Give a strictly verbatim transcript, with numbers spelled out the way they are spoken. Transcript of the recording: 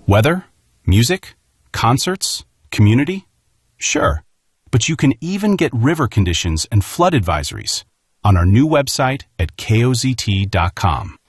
Weather, music, concerts, community? Sure, but you can even get river conditions and flood advisories on our new website at K O Z T dot com.